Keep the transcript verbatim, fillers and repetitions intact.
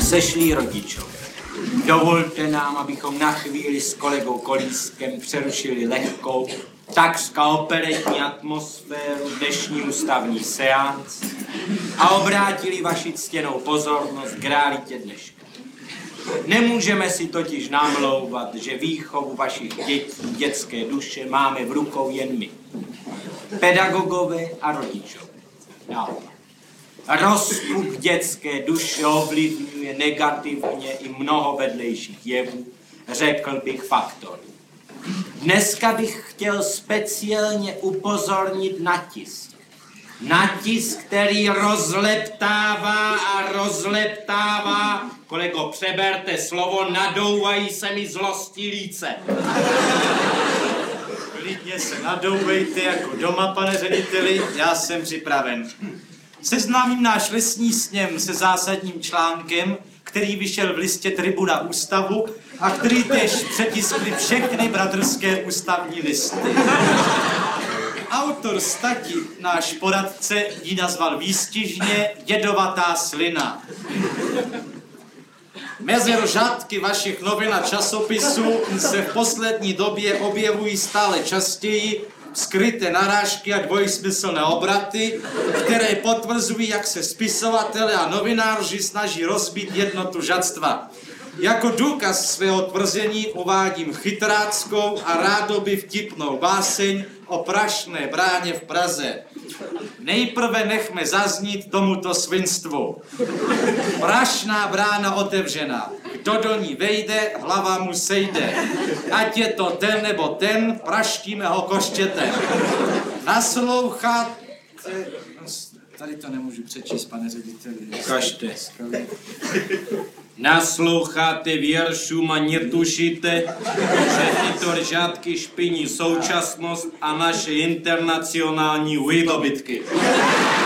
Sešlí rodičové. Dovolte nám, abychom na chvíli s kolegou Kolískem přerušili lehkou, takřka operetní atmosféru dnešní ústavní seanc a obrátili vaši ctěnou pozornost k realitě dneška. Nemůžeme si totiž namlouvat, že výchovu vašich dětí, dětské duše máme v rukou jen my, pedagogové a rodičové. Naopak. Rozpuk dětské duše ovlivňuje negativně i mnoho vedlejších jevů, řekl bych faktorů. Dneska bych chtěl speciálně upozornit na tisk. Na tisk, který rozleptává a rozleptává. Kolego, přeberte slovo, nadouvají se mi zlosti líce. Klidně se nadouvejte jako doma, pane řediteli, já jsem připraven. Seznámím náš lesní sněm se zásadním článkem, který vyšel v listě Tribuna ústavu a který též přetiskli všechny bratrské ústavní listy. Autor stati, náš poradce, ji nazval výstižně jedovatá slina. Mezi řádky vašich novin a časopisů se v poslední době objevují stále častěji skryté narážky a dvojsmyslné obraty, které potvrzují, jak se spisovatelé a novináři snaží rozbít jednotu žadstva. Jako důkaz svého tvrzení uvádím chytráckou a rádoby vtipnou báseň o Prašné bráně v Praze. Nejprve nechme zaznít tomuto svinstvu. Prašná brána otevřena. Kdo do ní vejde, hlava mu sejde. Ať je to ten nebo ten, praštíme ho koštětem. Naslouchat... Tady to nemůžu přečíst, pane řediteli. Kažte. Nasloucháte věršům a netušíte, že tyto řádky špiní současnost a naše internacionální výdobytky.